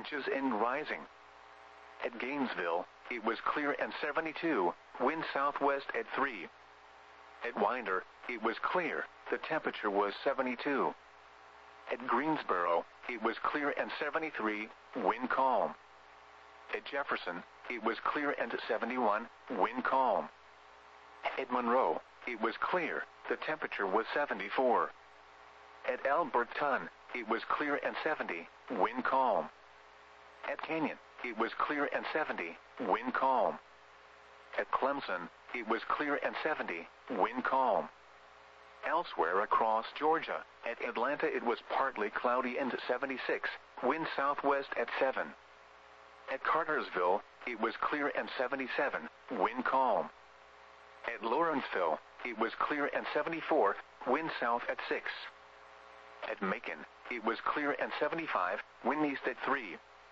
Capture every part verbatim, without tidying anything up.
inches and rising. At Gainesville, it was clear and seventy-two, wind southwest at three. At Winder, it was clear, the temperature was seventy-two. At Greensboro, it was clear and seventy-three, wind calm. At Jefferson, it was clear and seventy-one, wind calm. At Monroe, it was clear, the temperature was seventy-four. At Alberton, it was clear and seventy, wind calm. At Canyon, it was clear and seventy, wind calm. At Clemson, it was clear and seventy, wind calm. Elsewhere across Georgia, at Atlanta it was partly cloudy and seventy-six, wind southwest at seven. At Cartersville, it was clear and seventy-seven, wind calm. At Lawrenceville, it was clear and seventy-four, wind south at six. At Macon, it was clear and seventy-five, wind east at three.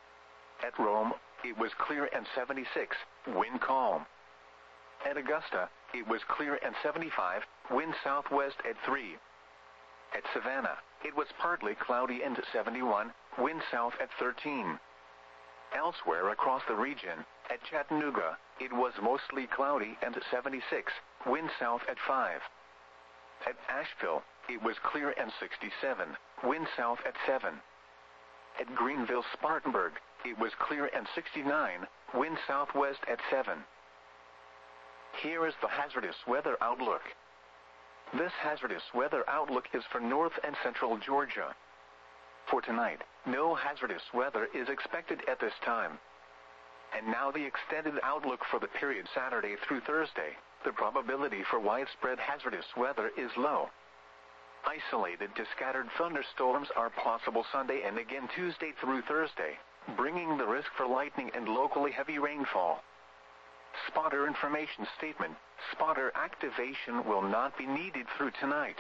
At Rome, it was clear and seventy-six, wind calm. At Augusta, it was clear and seventy-five, wind southwest at three. At Savannah, it was partly cloudy and seventy-one, wind south at thirteen. Elsewhere across the region, at Chattanooga, it was mostly cloudy and seventy-six, wind south at five. At Asheville, it was clear and sixty-seven, wind south at seven. At Greenville-Spartanburg, it was clear and sixty-nine, wind southwest at seven. Here is the hazardous weather outlook. This hazardous weather outlook is for north and central Georgia. For tonight, no hazardous weather is expected at this time. And now the extended outlook for the period Saturday through Thursday. The probability for widespread hazardous weather is low. Isolated to scattered thunderstorms are possible Sunday and again Tuesday through Thursday, bringing the risk for lightning and locally heavy rainfall. Spotter information statement: spotter activation will not be needed through tonight.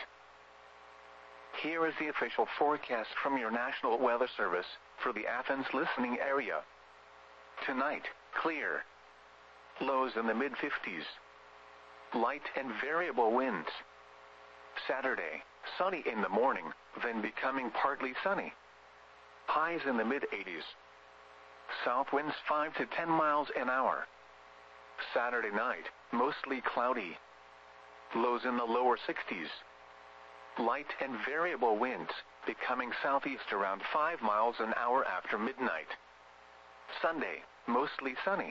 Here is the official forecast from your National Weather Service for the Athens listening area. Tonight, clear. Lows in the mid fifties. Light and variable winds. Saturday, sunny in the morning, then becoming partly sunny. Highs in the mid eighties. South winds five to ten miles an hour. Saturday night, mostly cloudy. Lows in the lower sixties. Light and variable winds, becoming southeast around five miles an hour after midnight. Sunday, mostly sunny.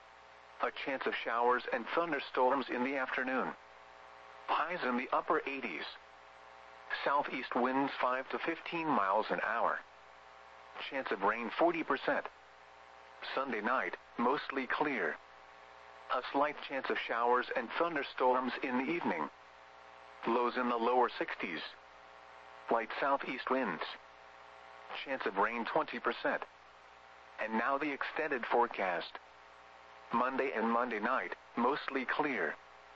A chance of showers and thunderstorms in the afternoon. Highs in the upper eighties. Southeast winds five to fifteen miles an hour. Chance of rain forty percent. Sunday night, mostly clear. A slight chance of showers and thunderstorms in the evening. Lows in the lower sixties. Light southeast winds. Chance of rain twenty percent. And now the extended forecast. Monday and Monday night, mostly clear.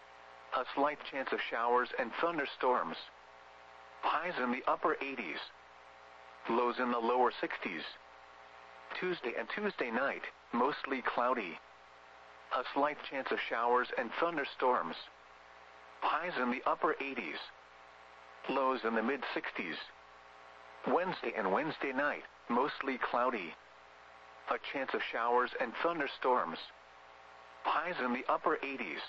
A slight chance of showers and thunderstorms. Highs in the upper eighties. Lows in the lower sixties. Tuesday and Tuesday night, mostly cloudy. A slight chance of showers and thunderstorms. Highs in the upper eighties. Lows in the mid sixties. Wednesday and Wednesday night, mostly cloudy. A chance of showers and thunderstorms. Highs in the upper eighties.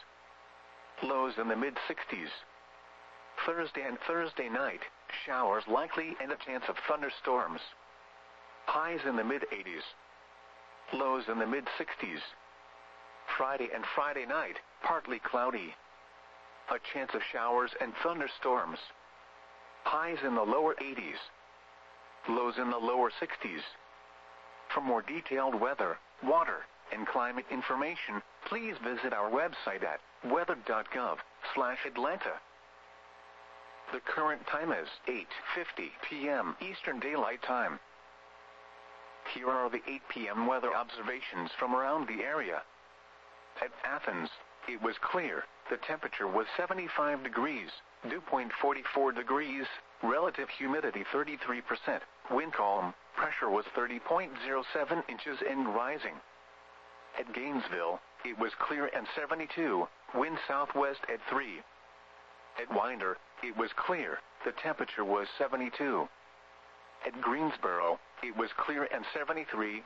Lows in the mid sixties. Thursday and Thursday night, showers likely and a chance of thunderstorms. Highs in the mid eighties. Lows in the mid sixties. Friday and Friday night, partly cloudy. A chance of showers and thunderstorms. Highs in the lower eighties. Lows in the lower sixties. For more detailed weather, water, and climate information, please visit our website at weather dot gov slash Atlanta. The current time is eight fifty p m Eastern Daylight Time. Here are the eight p m weather observations from around the area. At Athens, it was clear. The temperature was seventy-five degrees, dew point forty-four degrees, relative humidity thirty-three percent, wind calm, pressure was thirty point zero seven inches and rising. At Gainesville, it was clear and seventy-two, wind southwest at three. At Winder, it was clear, the temperature was seventy-two. At Greensboro, it was clear and seventy-three,